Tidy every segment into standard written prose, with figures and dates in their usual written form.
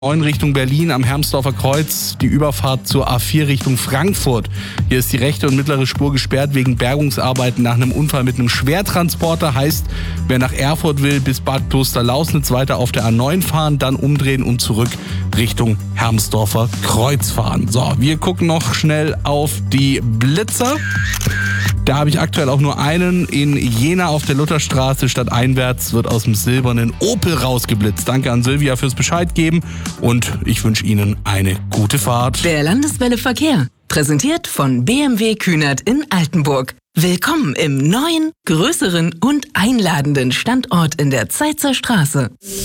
9 Richtung Berlin am Hermsdorfer Kreuz, die Überfahrt zur A4 Richtung Frankfurt. Hier ist die rechte und mittlere Spur gesperrt wegen Bergungsarbeiten nach einem Unfall mit einem Schwertransporter. Heißt, wer nach Erfurt will, bis Bad Klosterlausnitz weiter auf der A9 fahren, dann umdrehen und zurück Richtung Hermsdorfer Kreuz fahren. So, wir gucken noch schnell auf die Blitzer. Da habe ich aktuell auch nur einen. In Jena auf der Lutherstraße stadteinwärts wird aus dem silbernen Opel rausgeblitzt. Danke an Silvia fürs Bescheid geben und ich wünsche Ihnen eine gute Fahrt. Der Landeswelle Verkehr, präsentiert von BMW Kühnert in Altenburg. Willkommen im neuen, größeren und einladenden Standort in der Zeitzer Straße.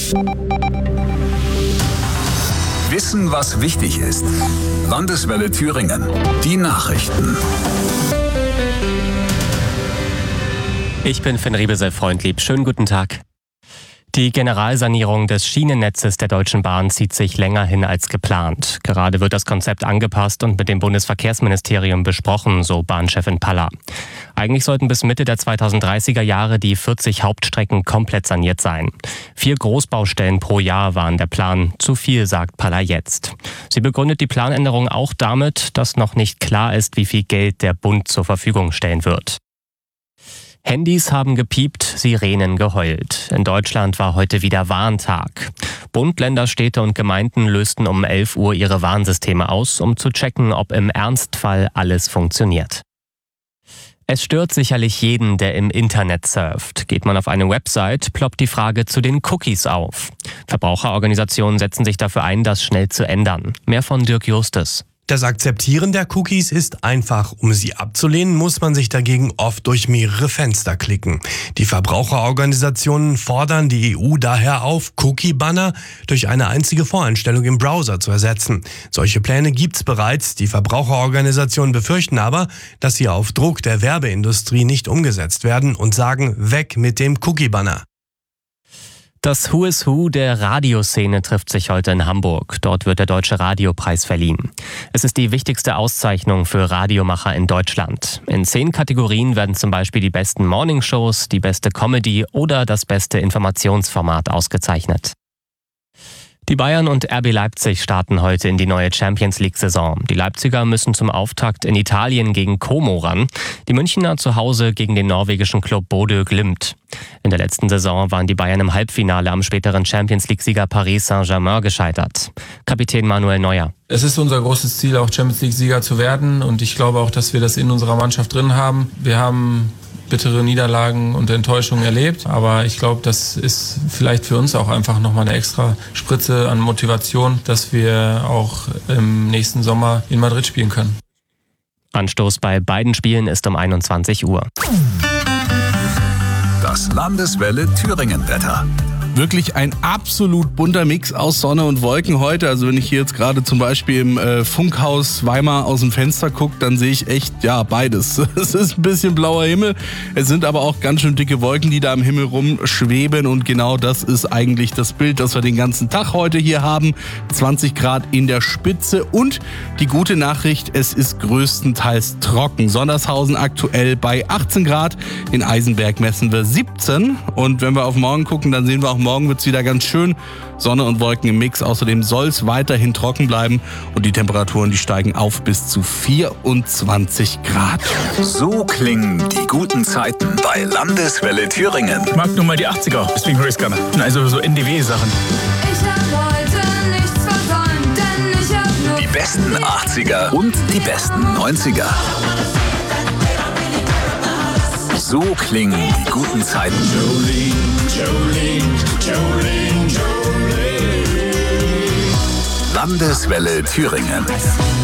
Wissen, was wichtig ist. Landeswelle Thüringen. Die Nachrichten. Ich bin Finn Riebesel-Freundlieb. Schönen guten Tag. Die Generalsanierung des Schienennetzes der Deutschen Bahn zieht sich länger hin als geplant. Gerade wird das Konzept angepasst und mit dem Bundesverkehrsministerium besprochen, so Bahnchefin Paller. Eigentlich sollten bis Mitte der 2030er Jahre die 40 Hauptstrecken komplett saniert sein. 4 Großbaustellen pro Jahr waren der Plan. Zu viel, sagt Paller jetzt. Sie begründet die Planänderung auch damit, dass noch nicht klar ist, wie viel Geld der Bund zur Verfügung stellen wird. Handys haben gepiept, Sirenen geheult. In Deutschland war heute wieder Warntag. Bund, Länder, Städte und Gemeinden lösten um 11 Uhr ihre Warnsysteme aus, um zu checken, ob im Ernstfall alles funktioniert. Es stört sicherlich jeden, der im Internet surft. Geht man auf eine Website, ploppt die Frage zu den Cookies auf. Verbraucherorganisationen setzen sich dafür ein, das schnell zu ändern. Mehr von Dirk Justus. Das Akzeptieren der Cookies ist einfach. Um sie abzulehnen, muss man sich dagegen oft durch mehrere Fenster klicken. Die Verbraucherorganisationen fordern die EU daher auf, Cookie-Banner durch eine einzige Voreinstellung im Browser zu ersetzen. Solche Pläne gibt's bereits. Die Verbraucherorganisationen befürchten aber, dass sie auf Druck der Werbeindustrie nicht umgesetzt werden und sagen, weg mit dem Cookie-Banner. Das Who is Who der Radioszene trifft sich heute in Hamburg. Dort wird der Deutsche Radiopreis verliehen. Es ist die wichtigste Auszeichnung für Radiomacher in Deutschland. In 10 Kategorien werden zum Beispiel die besten Morningshows, die beste Comedy oder das beste Informationsformat ausgezeichnet. Die Bayern und RB Leipzig starten heute in die neue Champions-League-Saison. Die Leipziger müssen zum Auftakt in Italien gegen Como ran. Die Münchner zu Hause gegen den norwegischen Club Bodø Glimt. In der letzten Saison waren die Bayern im Halbfinale am späteren Champions-League-Sieger Paris Saint-Germain gescheitert. Kapitän Manuel Neuer. Es ist unser großes Ziel, auch Champions-League-Sieger zu werden. Und ich glaube auch, dass wir das in unserer Mannschaft drin haben. Wir haben bittere Niederlagen und Enttäuschungen erlebt. Aber ich glaube, das ist vielleicht für uns auch einfach nochmal eine extra Spritze an Motivation, dass wir auch im nächsten Sommer in Madrid spielen können. Anstoß bei beiden Spielen ist um 21 Uhr. Das Landeswelle Thüringen-Wetter. Wirklich ein absolut bunter Mix aus Sonne und Wolken heute. Also wenn ich hier jetzt gerade zum Beispiel im Funkhaus Weimar aus dem Fenster gucke, dann sehe ich echt, ja, beides. Es ist ein bisschen blauer Himmel, es sind aber auch ganz schön dicke Wolken, die da am Himmel rumschweben und genau das ist eigentlich das Bild, das wir den ganzen Tag heute hier haben. 20 Grad in der Spitze und die gute Nachricht, es ist größtenteils trocken. Sondershausen aktuell bei 18 Grad, in Eisenberg messen wir 17 und wenn wir auf morgen gucken, dann sehen wir auch morgen wird es wieder ganz schön. Sonne und Wolken im Mix. Außerdem soll es weiterhin trocken bleiben und die Temperaturen, die steigen auf bis zu 24 Grad. So klingen die guten Zeiten bei Landeswelle Thüringen. Ich mag nur mal die 80er, deswegen höre ich es gerne. Also so NDW-Sachen. Ich hab heute nichts versäumt, denn ich hab nur Die besten 80er und die besten 90er. So klingen die guten Zeiten. Landeswelle Thüringen.